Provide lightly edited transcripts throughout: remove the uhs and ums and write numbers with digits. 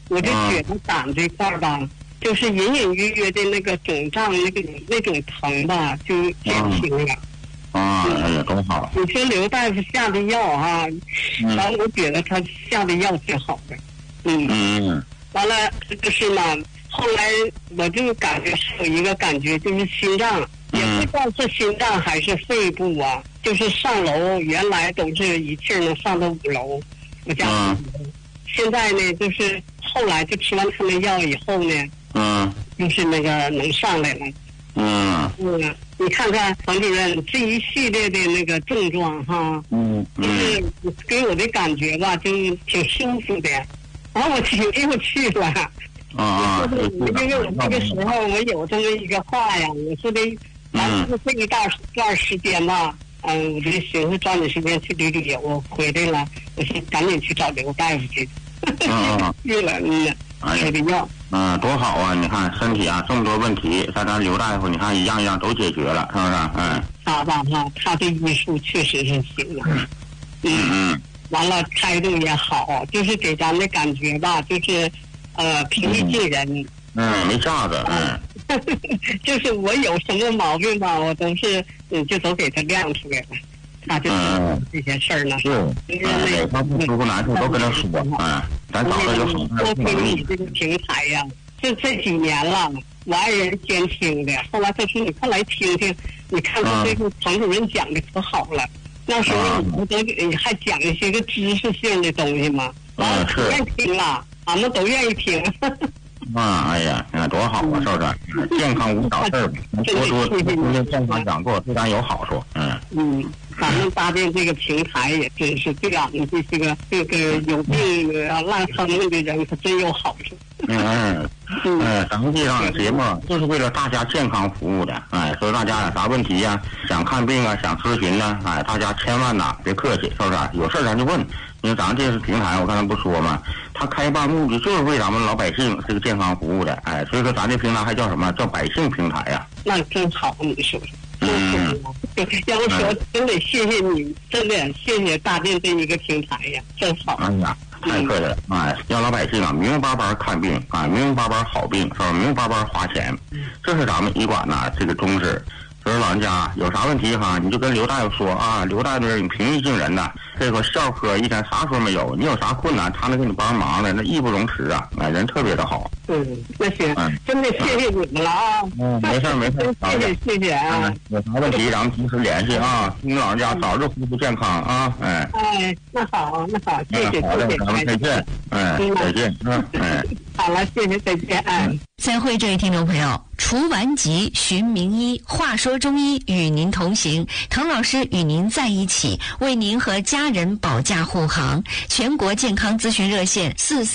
我就觉得胆这块吧，就是隐隐约约的那个肿胀那种疼吧，就减轻了。 哎呀，多好！ 你说刘大夫下的药啊，完了我觉得他下的药挺好的。完了就是呢，后来我就感觉是有一个感觉，就是心脏，也不知道是心脏还是肺部啊，就是上楼原来都是一气能上到5楼，我家5楼，现在呢就是后来就吃完他们药以后呢，就是那个能上来了。你看看冯主任这一系列的那个症状哈，就是给我的感觉吧，就挺舒服的。然后我挺又去了，因为我这个时候我有这么一个话呀，我说的，完了这一段时间吧，我就寻思抓紧时间去旅游，我回来了，我说赶紧去找刘大夫去，去了，开的药。 多好啊！你看身体啊这么多问题，咱刘大夫你看一样一样都解决了，是不是？ 他吧哈，他的医术确实是行啊。完了态度也好，就是给咱的感觉吧，就是平易近人。 没架子。 就是我有什么毛病吧，我都是就都给他亮出来了。他就这些事儿呢， 他不舒服难受都跟他说，咱找个有好多亏你这个平台呀，就这几年了，我爱人监听的，后来他说你快来听听，你看看这个彭主任讲的可好了，那时候你不都还讲一些个知识性的东西吗？可愿意听了，俺们都愿意听。 哎呀，多好啊，是不是？健康无小事儿，多健康讲座对咱有好处。 咱们搭建这个平台也真是对俺们这个有病烂生命的人可真有好处。 咱们这档节目就是为了大家健康服务的，所以大家有啥问题呀，想看病啊，想咨询呢，大家千万别客气，是不是？有事咱就问。因为咱们这是平台，我刚才不说嘛，它开办目的就是为咱们老百姓这个健康服务的，所以说咱这平台还叫什么？叫百姓平台呀。 那真好，你说是？要我说，真得谢谢你，真的谢谢大店这一个平台呀，真好。 哎呀，太客气了，让老百姓啊明明白白看病明明白白好病，是吧？明明白白花钱，这是咱们医馆呐这个宗旨。所以老人家有啥问题哈，你就跟刘大夫说啊，刘大夫你平易近人的，这个笑呵一天啥说没有，你有啥困难他能给你帮忙的，那义不容辞啊，人特别的好。 那行，真的谢谢你们了啊。 没事， 谢谢啊。 有啥问题咱们及时联系啊，您老人家早日恢复健康啊。 那好，谢谢。 好嘞，咱们再见。再见。 好了，谢谢，再见。 再会，这位听众朋友。除顽疾，寻名医，话说中医与您同行，滕老师与您在一起，为您和家人保驾护航。全国健康咨询热线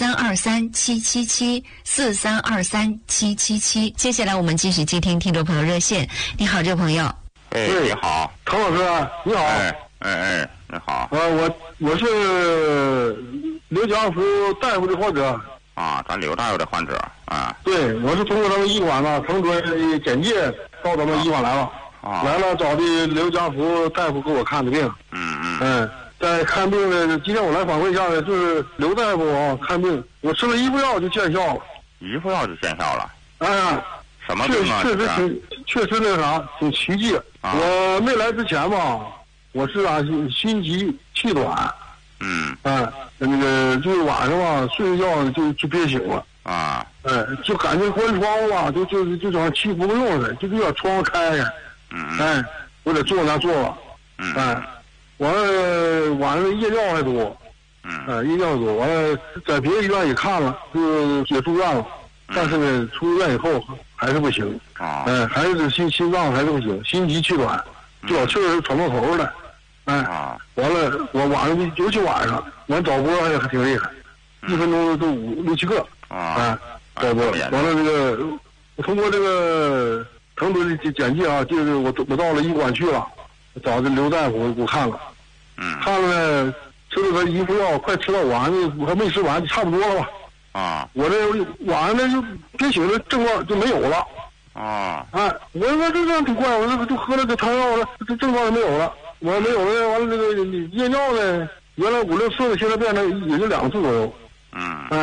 43237774323777。接下来我们继续接听听众朋友热线。你好，这位朋友。 你好， 滕老师，你好。 你好。 我是刘家福大夫的患者。 咱刘大夫的患者对，我是通过咱们医馆呢，彭主任的简介到咱们医馆来了，来了找的刘家福大夫给我看的病。在看病呢，今天我来反馈一下呢，就是刘大夫看病，我吃了一副药就见效了。 一副药就见效了？什么病啊？ 确实那个啥，挺奇迹。我没来之前吧，我是心急气短。那个就是晚上吧，睡觉就憋醒了。就感觉关窗户吧，就好像气不够用似的，就把窗户开开。我得坐那坐了。完了晚上夜尿还多。夜尿多，完了在别的医院也看了，也住院了，但是呢，出院以后还是不行。还是心脏还是不行，心急气短，就老气儿喘不过头来。完了，我晚上尤其晚上，完导播还挺厉害，1分钟都5、6、7个。导播，完了这个，我通过这个滕主任的简介啊，就是我到了医馆去了，找这刘大夫给我看了。看了呢，吃了个一副药，快吃到完了，我还没吃完，差不多了吧。我这晚上呢就憋醒了，症状就没有了。我说这样挺怪，我这就喝了个汤药了，这症状就没有了。我没有了，完了这个夜尿呢，原来5、6次，现在变成也就2次左右。